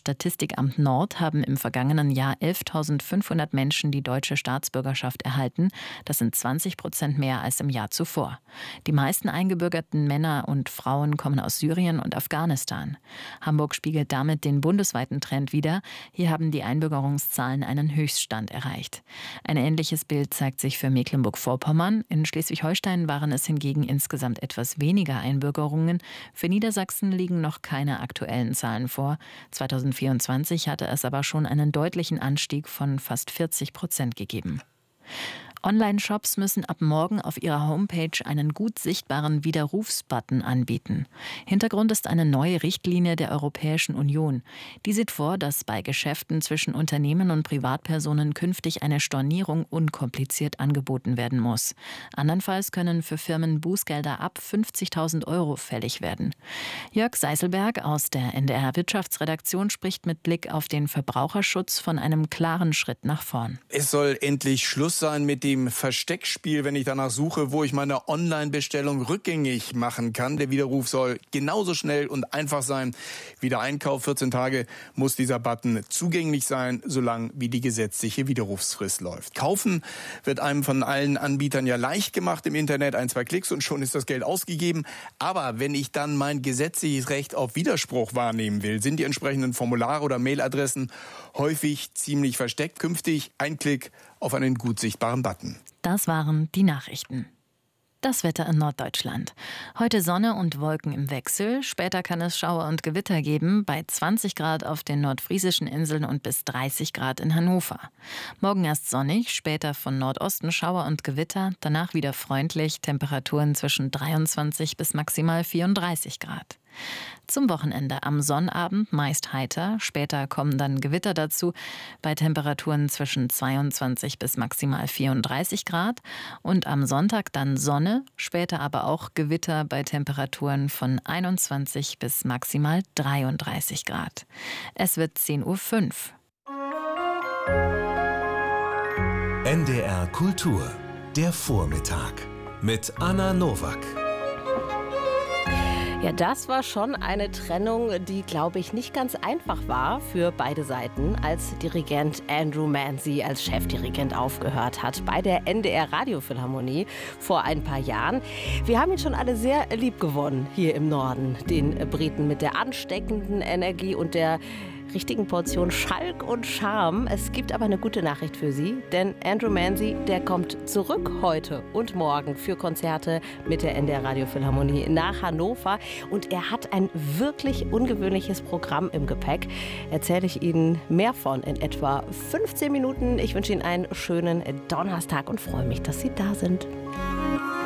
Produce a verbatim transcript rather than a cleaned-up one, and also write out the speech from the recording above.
Statistikamt Nord haben im vergangenen Jahr elftausendfünfhundert Menschen die deutsche Staatsbürgerschaft erhalten. Das sind zwanzig Prozent mehr als im Jahr zuvor. Die meisten eingebürgerten Männer und Frauen kommen aus Syrien und Afghanistan. Hamburg spiegelt damit den bundesweiten Trend wider. Hier haben die Einbürgerungszahlen einen Höchststand erreicht. Ein ähnliches Bild zeigt sich für Mecklenburg-Vorpommern. In Schleswig-Holstein waren es hingegen insgesamt etwas weniger Einbürgerungen. Für Niedersachsen liegen noch keine aktuellen Zahlen vor. zweitausendvierundzwanzig hatte es aber schon einen deutlichen Anstieg von fast vierzig Prozent gegeben. Online-Shops müssen ab morgen auf ihrer Homepage einen gut sichtbaren Widerrufsbutton anbieten. Hintergrund ist eine neue Richtlinie der Europäischen Union. Die sieht vor, dass bei Geschäften zwischen Unternehmen und Privatpersonen künftig eine Stornierung unkompliziert angeboten werden muss. Andernfalls können für Firmen Bußgelder ab fünfzigtausend Euro fällig werden. Jörg Seiselberg aus der N D R-Wirtschaftsredaktion spricht mit Blick auf den Verbraucherschutz von einem klaren Schritt nach vorn. Es soll endlich Schluss sein mit dem Versteckspiel, wenn ich danach suche, wo ich meine Online-Bestellung rückgängig machen kann. Der Widerruf soll genauso schnell und einfach sein wie der Einkauf. vierzehn Tage muss dieser Button zugänglich sein, solange wie die gesetzliche Widerrufsfrist läuft. Kaufen wird einem von allen Anbietern ja leicht gemacht im Internet. Ein, zwei Klicks und schon ist das Geld ausgegeben. Aber wenn ich dann mein gesetzliches Recht auf Widerspruch wahrnehmen will, sind die entsprechenden Formulare oder Mailadressen häufig ziemlich versteckt. Künftig ein Klick auf einen gut sichtbaren Button. Das waren die Nachrichten. Das Wetter in Norddeutschland. Heute Sonne und Wolken im Wechsel. Später kann es Schauer und Gewitter geben, bei zwanzig Grad auf den nordfriesischen Inseln und bis dreißig Grad in Hannover. Morgen erst sonnig, später von Nordosten Schauer und Gewitter, danach wieder freundlich, Temperaturen zwischen dreiundzwanzig bis maximal vierunddreißig Grad. Zum Wochenende am Sonnabend meist heiter, später kommen dann Gewitter dazu, bei Temperaturen zwischen zweiundzwanzig bis maximal vierunddreißig Grad und am Sonntag dann Sonne, später aber auch Gewitter bei Temperaturen von einundzwanzig bis maximal dreiunddreißig Grad. Es wird zehn Uhr fünf. N D R Kultur, der Vormittag mit Anna Nowak. Ja, das war schon eine Trennung, die, glaube ich, nicht ganz einfach war für beide Seiten, als Dirigent Andrew Manzi als Chefdirigent aufgehört hat bei der N D R Radiophilharmonie vor ein paar Jahren. Wir haben ihn schon alle sehr lieb gewonnen hier im Norden, den Briten mit der ansteckenden Energie und der richtigen Portion Schalk und Charme. Es gibt aber eine gute Nachricht für Sie, denn Andrew Manzi, der kommt zurück heute und morgen für Konzerte mit der N D R Radiophilharmonie nach Hannover und er hat ein wirklich ungewöhnliches Programm im Gepäck. Erzähle ich Ihnen mehr von in etwa fünfzehn Minuten. Ich wünsche Ihnen einen schönen Donnerstag und freue mich, dass Sie da sind.